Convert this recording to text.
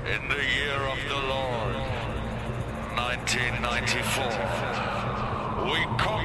In the year of the Lord, 1994, we conquered